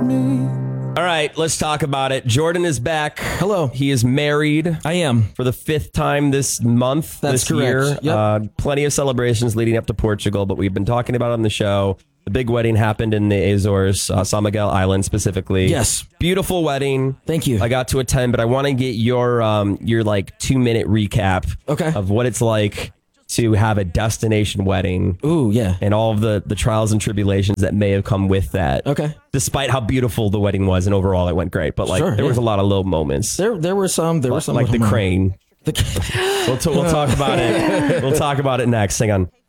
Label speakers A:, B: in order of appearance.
A: me.
B: All right, let's talk about it. Jordan is back.
C: Hello.
B: He is married.
C: I am.
B: For the 5th time this month,
C: That's
B: this
C: correct.
B: year.
C: Yep.
B: Plenty of celebrations leading up to Portugal, but we've been talking about it on the show. The big wedding happened in the Azores, San Miguel Island specifically.
C: Yes.
B: Beautiful wedding.
C: Thank you.
B: I got to attend, but I want to get your like 2-minute recap of what it's like to have a destination wedding.
C: Ooh, yeah.
B: And all of the trials and tribulations that may have come with that.
C: Okay.
B: Despite how beautiful the wedding was and overall it went great. But like there was a lot of little moments.
C: There were some. There were some
B: like the crane. We'll talk about it. We'll talk about it next. Hang on.